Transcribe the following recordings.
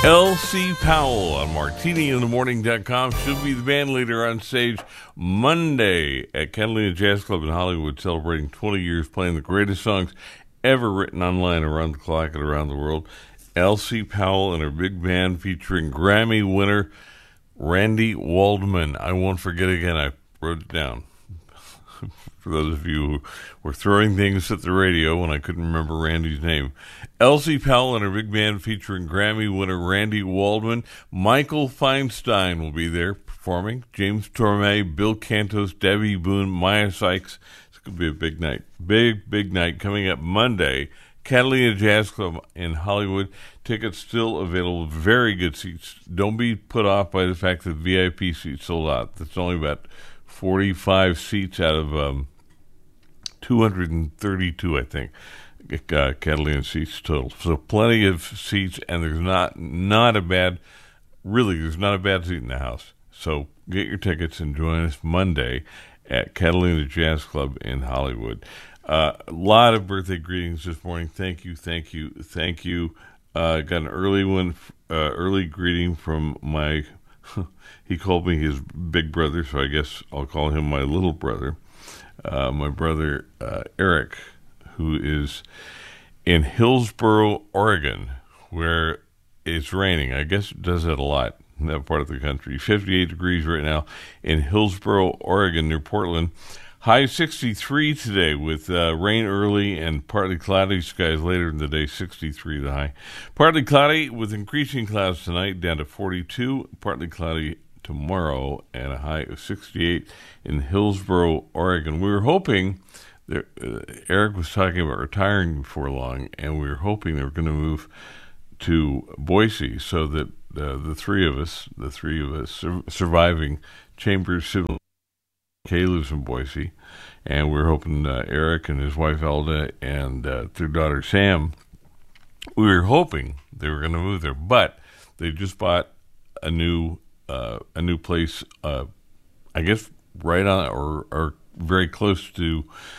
L.C. Powell on MartiniInTheMorning.com. She'll be the band leader on stage Monday at Catalina Jazz Club in Hollywood, celebrating 20 years playing the greatest songs ever written online around the clock and around the world. L.C. Powell and her big band featuring Grammy winner Randy Waldman. I won't forget again. I wrote it down. For those of you who were throwing things at the radio when I couldn't remember Randy's name. L.C. Powell and her big band featuring Grammy winner Randy Waldman. Michael Feinstein will be there performing. James Torme, Bill Cantos, Debbie Boone, Maya Sykes. It's going to be a big night. Big night coming up Monday. Catalina Jazz Club in Hollywood. Tickets still available. Very good seats. Don't be put off by the fact that VIP seats sold out. That's only about 45 seats out of 232, I think, Catalina seats total. So plenty of seats, and there's not a bad seat in the house. So get your tickets and join us Monday at Catalina Jazz Club in Hollywood. A lot of birthday greetings this morning. Thank you. Got an early greeting from my, he called me his big brother, so I guess I'll call him my little brother. My brother Eric, who is in Hillsboro, Oregon, where it's raining. I guess it does that a lot in that part of the country. 58 degrees right now in Hillsboro, Oregon, near Portland. High 63 today with rain early and partly cloudy skies later in the day, 63 the high. Partly cloudy with increasing clouds tonight, down to 42. Partly cloudy tomorrow and a high of 68 in Hillsboro, Oregon. We were hoping, Eric was talking about retiring before long, and we were hoping they were going to move to Boise so that the three of us surviving Chambers Civil Kay lives in Boise, and we're hoping Eric and his wife Elda and their daughter Sam, we were hoping they were going to move there, but they just bought a new place, I guess right on or very close to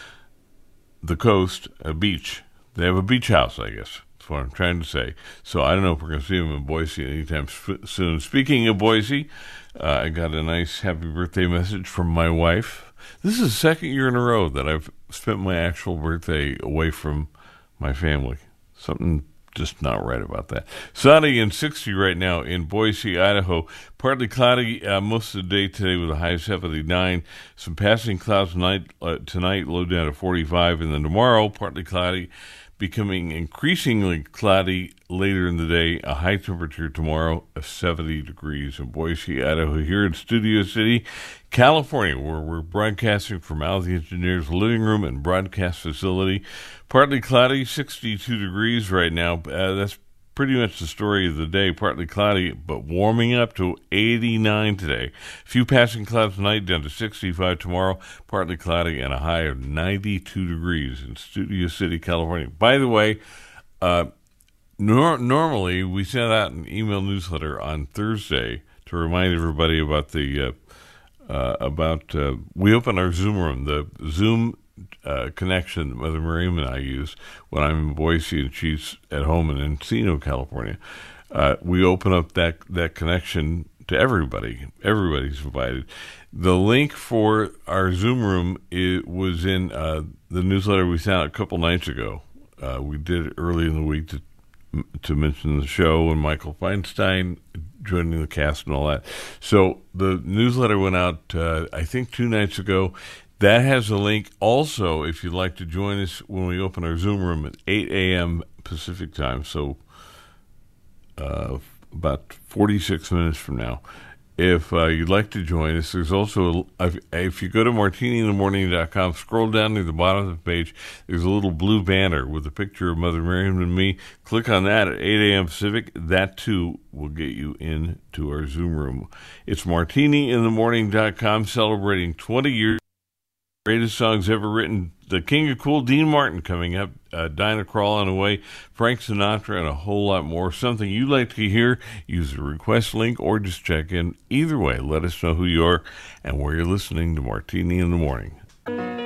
the coast, a beach. They have a beach house, I guess. That's what I'm trying to say. So I don't know if we're going to see them in Boise anytime soon. Speaking of Boise, I got a nice happy birthday message from my wife. This is the second year in a row that I've spent my actual birthday away from my family. Something just not right about that. Sunny and 60 right now in Boise, Idaho. Partly cloudy most of the day today with a high of 79. Some passing clouds tonight, low down to 45. And then tomorrow, partly cloudy, becoming increasingly cloudy later in the day. A high temperature tomorrow of 70 degrees in Boise, Idaho. Here in Studio City, California, where we're broadcasting from Al the Engineer's living room and broadcast facility. Partly cloudy, 62 degrees right now. That's pretty much the story of the day. Partly cloudy, but warming up to 89 today. Few passing clouds tonight, down to 65 tomorrow. Partly cloudy and a high of 92 degrees in Studio City, California. By the way, normally we send out an email newsletter on Thursday to remind everybody about we open our Zoom room, the Zoom connection that Mother Miriam and I use when I'm in Boise and she's at home in Encino, California. We open up that connection to everybody. Everybody's invited. The link for our Zoom room was in the newsletter we sent out a couple nights ago. We did it early in the week to mention the show and Michael Feinstein joining the cast and all that. So the newsletter went out, I think 2 nights ago. That has a link also if you'd like to join us when we open our Zoom room at 8 a.m. Pacific time, so about 46 minutes from now. If you'd like to join us, there's also, if you go to martiniinthemorning.com, scroll down near the bottom of the page, there's a little blue banner with a picture of Mother Miriam and me. Click on that at 8 a.m. Pacific. That, too, will get you into our Zoom room. It's martiniinthemorning.com, celebrating 20 years. Greatest songs ever written. The King of Cool, Dean Martin, coming up. Dinah Krall on the way. Frank Sinatra, and a whole lot more. Something you'd like to hear, use the request link or just check in. Either way, let us know who you are and where you're listening to Martini in the Morning.